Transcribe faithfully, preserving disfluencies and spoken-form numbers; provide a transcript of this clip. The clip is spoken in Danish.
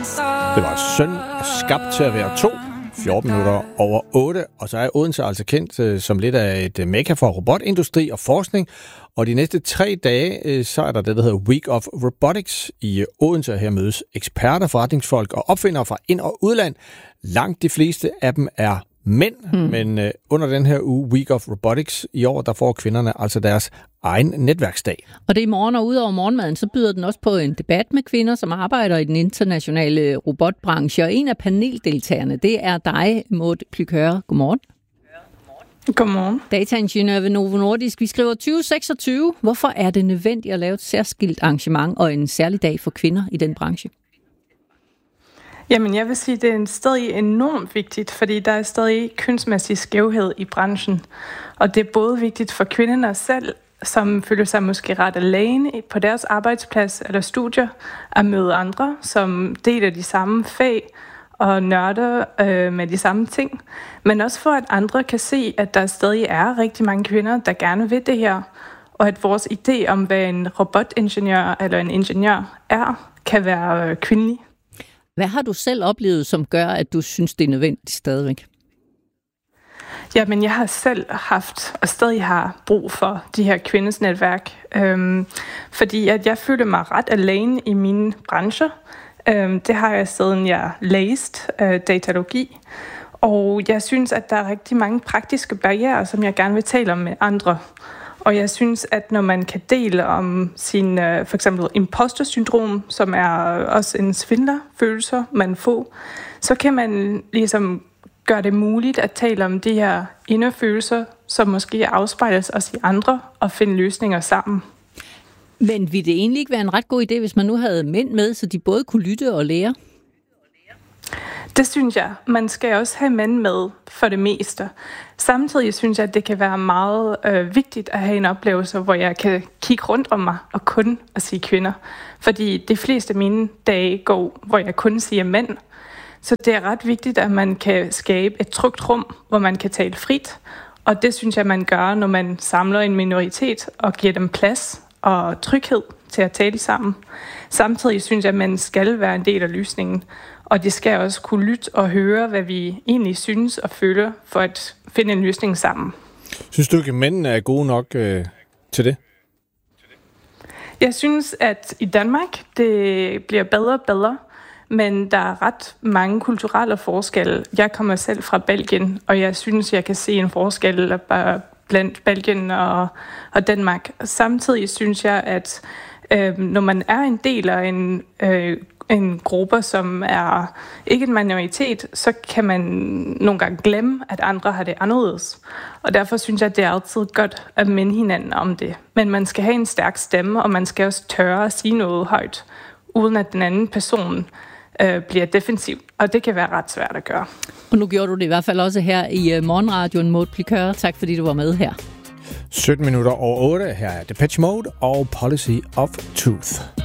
Det var Søn skabt til at være to. fjorten minutter over otte, og så er Odense altså kendt øh, som lidt af et mekka for robotindustri og forskning. Og de næste tre dage, øh, så er der det, der hedder Week of Robotics i Odense. Her mødes eksperter, forretningsfolk og opfindere fra ind- og udland. Langt de fleste af dem er mænd, hmm. men øh, under den her uge, Week of Robotics i år, der får kvinderne altså deres egen netværksdag. Og det er i morgen, og udover morgenmaden, så byder den også på en debat med kvinder, som arbejder i den internationale robotbranche. Og en af paneldeltagerne, det er dig, Maud Plykøre. Godmorgen. Godmorgen. Dataingeniør ved Novo Nordisk. Vi skriver tyve seksogtyve. Hvorfor er det nødvendigt at lave et særskilt arrangement og en særlig dag for kvinder i den branche? Jamen, jeg vil sige, at det er stadig enormt vigtigt, fordi der er stadig kønsmæssig skævhed i branchen. Og det er både vigtigt for kvinderne selv, som føler sig måske ret alene på deres arbejdsplads eller studier, at møde andre, som deler de samme fag og nørder øh, med de samme ting. Men også for, at andre kan se, at der stadig er rigtig mange kvinder, der gerne vil det her, og at vores idé om, hvad en robotingeniør eller en ingeniør er, kan være øh, kvindelig. Hvad har du selv oplevet, som gør, at du synes, det er nødvendigt stadigvæk? Jamen, jeg har selv haft og stadig har brug for de her kvindes netværk, øhm, fordi at jeg føler mig ret alene i mine brancher. Øhm, det har jeg siden jeg læste øh, datalogi, og jeg synes, at der er rigtig mange praktiske barrierer, som jeg gerne vil tale om med andre. Og jeg synes, at når man kan dele om sin øh, for eksempel imposter-syndrom, som er også en svindlerfølelse, man får, så kan man ligesom gøre det muligt at tale om de her indre følelser, som måske afspejles også i andre, og finde løsninger sammen. Men ville det egentlig ikke være en ret god idé, hvis man nu havde mænd med, så de både kunne lytte og lære? Det synes jeg. Man skal også have mænd med for det meste. Samtidig synes jeg, at det kan være meget øh, vigtigt at have en oplevelse, hvor jeg kan kigge rundt om mig og kun at sige kvinder. Fordi de fleste af mine dage går, hvor jeg kun siger mænd. Så det er ret vigtigt, at man kan skabe et trygt rum, hvor man kan tale frit. Og det synes jeg, man gør, når man samler en minoritet og giver dem plads og tryghed til at tale sammen. Samtidig synes jeg, at man skal være en del af løsningen. Og de skal også kunne lytte og høre, hvad vi egentlig synes og føler, for at finde en løsning sammen. Synes du ikke, at mændene er gode nok øh, til det? Jeg synes, at i Danmark, det bliver bedre og bedre. Men der er ret mange kulturelle forskelle. Jeg kommer selv fra Belgien, og jeg synes, jeg kan se en forskel blandt Belgien og, og Danmark. Samtidig synes jeg, at øh, når man er en del af en, øh, en gruppe, som er ikke en minoritet, så kan man nogle gange glemme, at andre har det anderledes. Og derfor synes jeg, at det er altid godt at minde hinanden om det. Men man skal have en stærk stemme, og man skal også tørre at sige noget højt, uden at den anden person øh, bliver defensiv. Og det kan være ret svært at gøre. Og nu gjorde du det i hvert fald også her i uh, morgenradioen, Maud Plykøre. Tak fordi du var med her. sytten minutter over otte. Her er Depeche Mode og Policy of Truth.